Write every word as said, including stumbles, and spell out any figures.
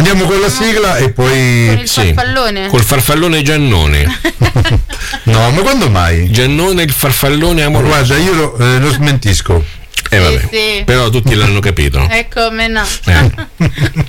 andiamo con la sigla e poi con il sì, farfallone. col farfallone Giannone. No, ma quando mai? Giannone il farfallone amoroso. Guarda, io lo, eh, lo smentisco. Eh, vabbè. Sì, sì. Però tutti l'hanno capito. Ecco, me no. Eh.